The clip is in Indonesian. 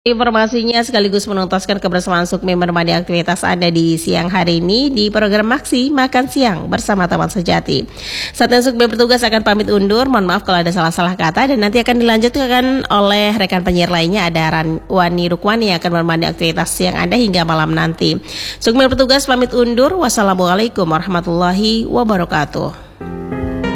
Informasinya sekaligus menuntaskan kebersamaan Sukmi menemani aktivitas Anda di siang hari ini di program Maksi Makan Siang bersama teman sejati. Saatnya Sukmi bertugas akan pamit undur, mohon maaf kalau ada salah-salah kata dan nanti akan dilanjutkan oleh rekan penyiar lainnya, ada Wani Rukwani yang akan menemani aktivitas siang Anda hingga malam nanti. Sukmi bertugas pamit undur, wassalamualaikum warahmatullahi wabarakatuh.